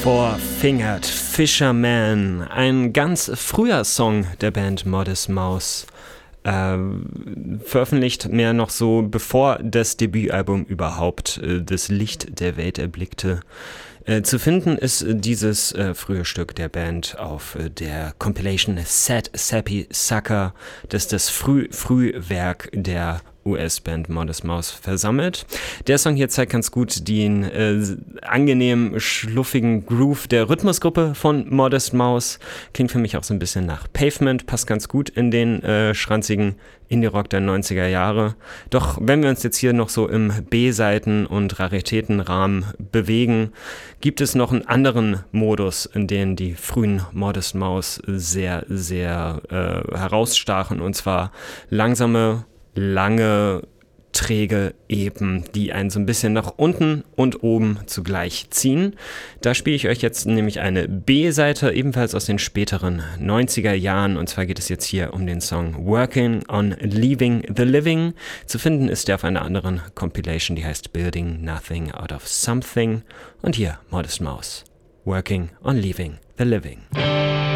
Four-Fingered Fisherman, ein ganz früher Song der Band Modest Mouse, veröffentlicht mehr noch so, bevor das Debütalbum überhaupt das Licht der Welt erblickte. Zu finden ist dieses frühe Stück der Band auf der Compilation Sad Sappy Sucker, das das Frühwerk der US-Band Modest Mouse versammelt. Der Song hier zeigt ganz gut den angenehm schluffigen Groove der Rhythmusgruppe von Modest Mouse. Klingt für mich auch so ein bisschen nach Pavement, passt ganz gut in den schranzigen Indie-Rock der 90er Jahre. Doch wenn wir uns jetzt hier noch so im B-Seiten- und Raritätenrahmen bewegen, gibt es noch einen anderen Modus, in dem die frühen Modest Mouse sehr, sehr herausstachen, und zwar langsame, lange, träge Epen, die einen so ein bisschen nach unten und oben zugleich ziehen. Da spiele ich euch jetzt nämlich eine B-Seite, ebenfalls aus den späteren 90er Jahren, und zwar geht es jetzt hier um den Song Working on Leaving the Living. Zu finden ist der auf einer anderen Compilation, die heißt Building Nothing Out of Something, und hier Modest Mouse, Working on Leaving the Living.